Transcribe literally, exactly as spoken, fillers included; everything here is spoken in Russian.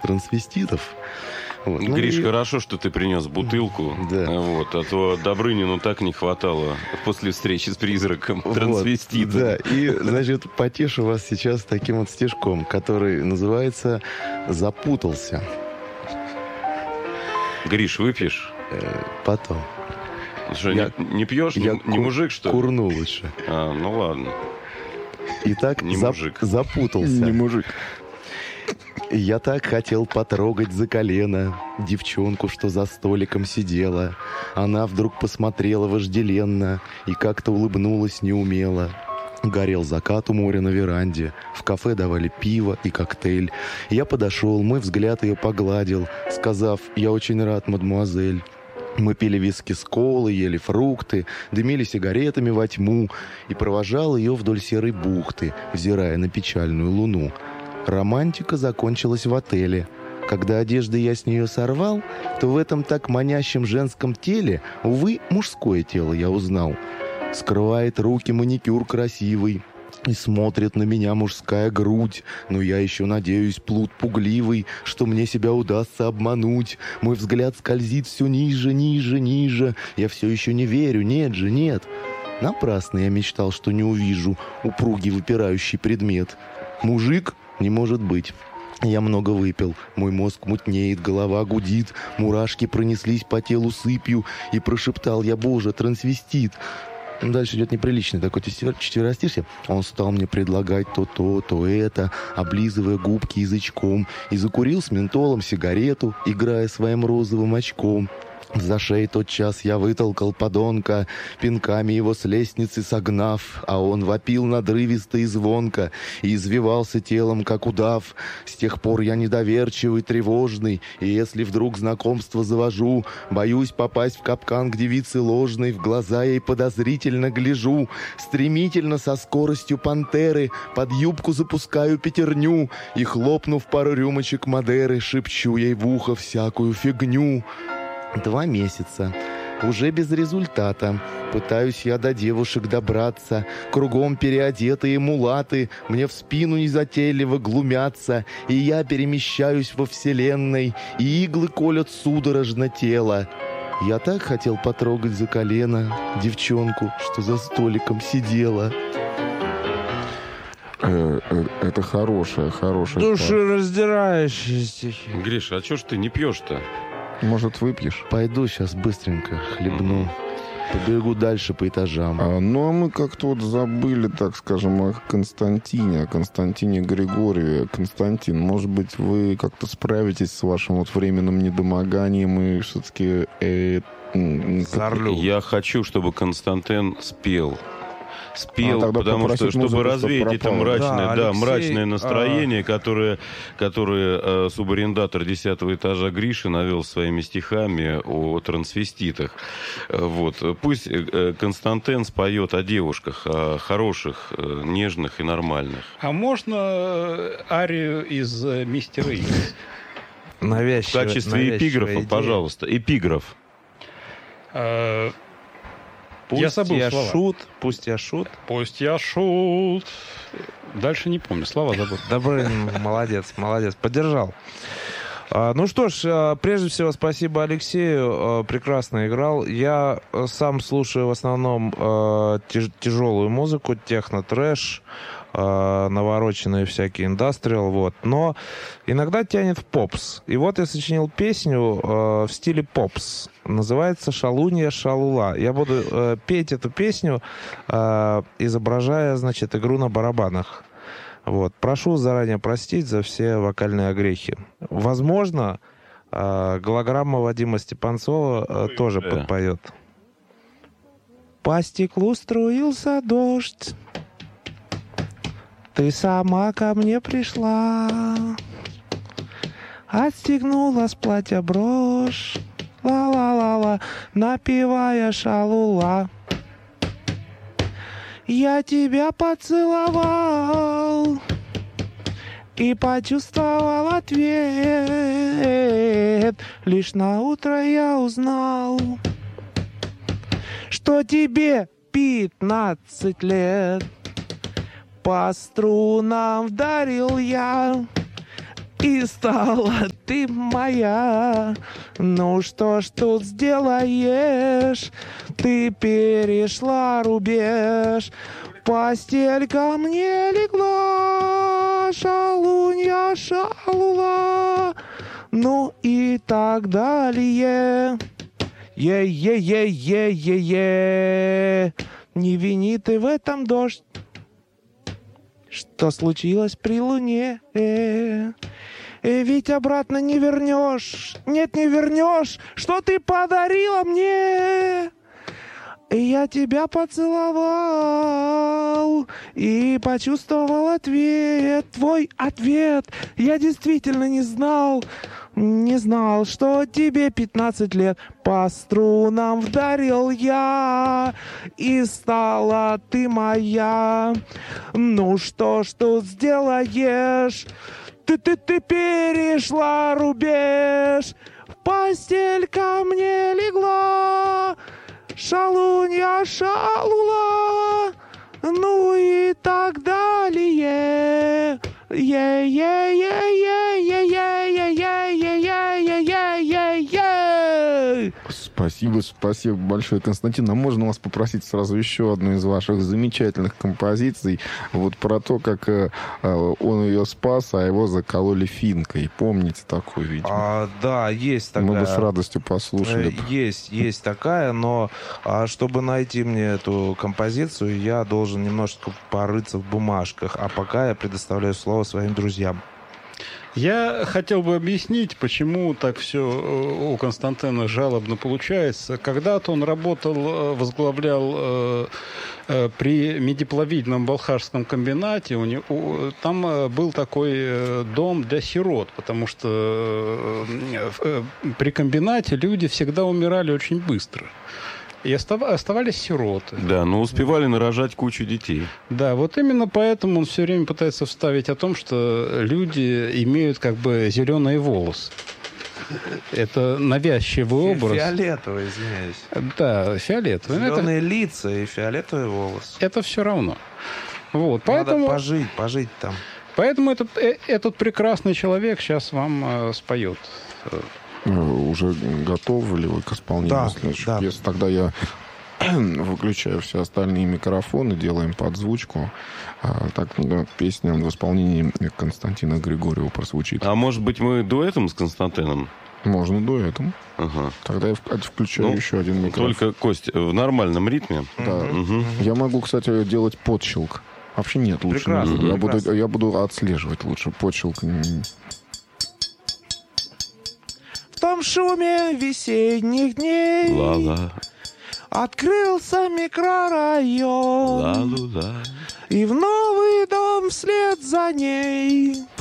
трансвеститов. Вот. Ну, Гриш, и... хорошо, что ты принес бутылку. Да. Вот, а то Добрынину так не хватало после встречи с призраком трансвестита. Вот, да, и, значит, потешу вас сейчас таким вот стишком, который называется «Запутался». Гриш, выпьешь? Э, потом. Что, я, не, не пьешь? Я не, не мужик, что ли? Курну лучше. А, ну ладно. Итак, не зап- мужик. запутался. Не мужик. Я так хотел потрогать за колено девчонку, что за столиком сидела. Она вдруг посмотрела вожделенно и как-то улыбнулась неумело. Горел закат у моря на веранде. В кафе давали пиво и коктейль. Я подошел, мой взгляд ее погладил, сказав: «Я очень рад, мадемуазель». Мы пили виски с колой, ели фрукты, дымили сигаретами во тьму и провожал ее вдоль серой бухты, взирая на печальную луну. Романтика закончилась в отеле. Когда одежды я с нее сорвал, то в этом так манящем женском теле, увы, мужское тело я узнал. Скрывает руки маникюр красивый, и смотрит на меня мужская грудь. Но я еще надеюсь, плут пугливый, что мне себя удастся обмануть. Мой взгляд скользит все ниже, ниже, ниже. Я все еще не верю, нет же, нет. Напрасно я мечтал, что не увижу упругий выпирающий предмет. Мужик? Не может быть. Я много выпил, мой мозг мутнеет, голова гудит, мурашки пронеслись по телу сыпью, и прошептал я: «Боже, трансвестит!» Дальше идет неприличный такой четверостишье. Он стал мне предлагать то то, то это, облизывая губки язычком, и закурил с ментолом сигарету, играя своим розовым очком. За шею тот час я вытолкал подонка, пинками его с лестницы согнав, а он вопил надрывисто и звонко и извивался телом, как удав. С тех пор я недоверчивый, тревожный, и если вдруг знакомство завожу, боюсь попасть в капкан к девице ложной, в глаза ей подозрительно гляжу, стремительно со скоростью пантеры под юбку запускаю пятерню и, хлопнув пару рюмочек Мадеры, шепчу ей в ухо всякую фигню. Два месяца. Уже без результата. Пытаюсь я до девушек добраться. Кругом переодетые мулаты мне в спину незатейливо глумятся. И я перемещаюсь во вселенной, и иглы колят судорожно тело. Я так хотел потрогать за колено девчонку, что за столиком сидела. Это хорошая, хорошая. Душераздирающие стихи. Гриша, а чё ж ты не пьешь-то? Может, выпьешь? Пойду сейчас быстренько хлебну. Побегу дальше по этажам. А, ну, а мы как-то вот забыли, так скажем, о Константине, о Константине Григорьеве. Константин, может быть, вы как-то справитесь с вашим вот временным недомоганием и все-таки... Э, Я хочу, чтобы Константин спел. Спел, а потому что, чтобы музыку, развеять чтобы это мрачное, да, да, Алексей, мрачное настроение, а... которое, которое э, субарендатор десятого этажа Гриши навел своими стихами о трансвеститах. Э, вот. Пусть э, Константин споет о девушках, о хороших, э, нежных и нормальных. А можно арию из «Мистера Икс»? В качестве эпиграфа, идея. Пожалуйста, эпиграф. А... Пусть я забыл я слова. шут, пусть я шут. Пусть я шут. Дальше не помню, слова забыл. Добрынин, молодец, молодец, поддержал. А, ну что ж, а, прежде всего спасибо Алексею, а, прекрасно играл. Я а, сам слушаю в основном а, тяж, тяжелую музыку, техно-трэш, а, навороченные всякие индастриал, вот. Но иногда тянет в попс. И вот я сочинил песню а, в стиле попс. Называется «Шалунья шалула». Я буду э, петь эту песню, э, изображая, значит, игру на барабанах. Вот. Прошу заранее простить за все вокальные огрехи. Возможно, э, голограмма Вадима Степанцова э, тоже да. подпоет. По стеклу струился дождь, ты сама ко мне пришла, отстегнула с платья брошь, ла-ла-ла-ла, напевая шалула. Я тебя поцеловал и почувствовал ответ. Лишь на утро я узнал, что тебе пятнадцать лет. По струнам вдарил я и стала ты моя. Ну что ж тут сделаешь? Ты перешла рубеж, постель ко мне легла, шалунья шалула, ну и так далее. Е-е-е-е-е-е. Не вини ты в этом дождь, что случилось при луне. Э, ведь обратно не вернешь. Нет, не вернешь, что ты подарила мне. Я тебя поцеловал и почувствовал ответ, твой ответ. Я действительно не знал, не знал, что тебе пятнадцать лет. По струнам вдарил я, и стала ты моя. Ну что ж тут сделаешь? Ты-ты-ты перешла рубеж, в постель ко мне легла, шалунья шалула, ну и так далее. Е-е-е-е-е-е-е-е-е-е-е-е-е. Спасибо, спасибо большое, Константин. А можно вас попросить сразу еще одну из ваших замечательных композиций? Вот про то, как э, он ее спас, а его закололи финкой. Помните такую, видимо? А, да, есть такая. Мы бы с радостью послушали. Есть, есть такая, но а, чтобы найти мне эту композицию, я должен немножечко порыться в бумажках. А пока я предоставляю слово своим друзьям. Я хотел бы объяснить, почему так все у Константина жалобно получается. Когда-то он работал, возглавлял при медиплавильном Балхашском комбинате. У него, там был такой дом для сирот, потому что при комбинате люди всегда умирали очень быстро. И оставались сироты. Да, но успевали нарожать кучу детей. Да, вот именно поэтому он все время пытается вставить о том, что люди имеют как бы зеленые волосы. Это навязчивый образ. Фиолетовый, извиняюсь. Да, фиолетовый. Зеленые это... лица и фиолетовые волосы. Это все равно. Вот, поэтому... Надо пожить, пожить там. Поэтому этот, этот прекрасный человек сейчас вам э, споет. Уже готовы ли вы к исполнению Да, следующих да. пьес? Тогда я выключаю все остальные микрофоны, делаем подзвучку. А, так, да, песня в исполнении Константина Григорьева прозвучит. А может быть, мы дуэтом с Константином? Можно дуэтом. Ага. Тогда я включаю Ну, еще один микрофон. Только, Кость, в нормальном ритме. Да. Мгм. Я могу, кстати, делать подщелк. Вообще нет, лучше Прекрасно, не буду. Я прекрасно. буду. Я буду отслеживать лучше подщелк. В том шуме весенних дней Ла-ла, открылся микрорайон, ла-лу-ла. и в новый дом вслед за ней